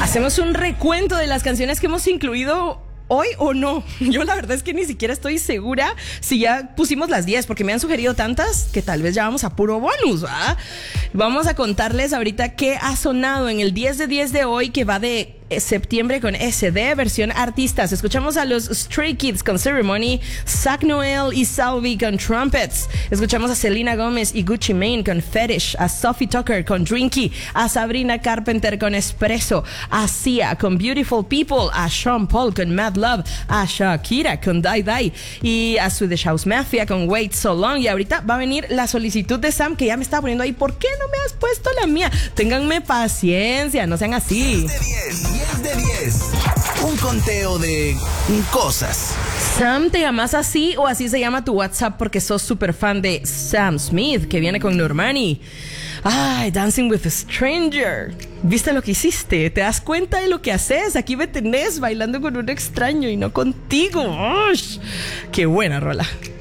¿Hacemos un recuento de las canciones que hemos incluido hoy o no? Yo la verdad es que ni siquiera estoy segura si ya pusimos las 10, porque me han sugerido tantas que tal vez ya vamos a puro bonus, ¿verdad? Vamos a contarles ahorita qué ha sonado en el 10 de 10 de hoy, que va de septiembre con SD, versión artistas. Escuchamos a los Stray Kids con Ceremony, Zach Noel y Salvi con Trumpets. Escuchamos a Selena Gomez y Gucci Mane con Fetish, a Sophie Tucker con Drinky, a Sabrina Carpenter con Espresso, a Sia con Beautiful People, a Sean Paul con Mad Love, a Shakira con Die Die y a Swedish House Mafia con Wait So Long. Y ahorita va a venir la solicitud de Sam, que ya me estaba poniendo ahí. ¿Por qué no me has puesto la mía? Ténganme paciencia, no sean así. 10 de 10. Un conteo de cosas. Sam, ¿te llamas así o así se llama tu WhatsApp porque sos súper fan de Sam Smith, que viene con Normani? Ay, Dancing with a Stranger. ¿Viste lo que hiciste? ¿Te das cuenta de lo que haces? Aquí me tenés bailando con un extraño y no contigo. ¡Ush! ¡Qué buena rola!